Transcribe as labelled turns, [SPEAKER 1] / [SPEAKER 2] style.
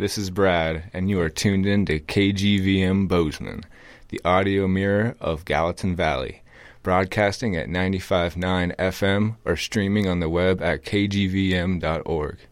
[SPEAKER 1] This is Brad, and you are tuned in to KGVM Bozeman, the audio mirror of Gallatin Valley, broadcasting at 95.9 FM or streaming on the web at kgvm.org.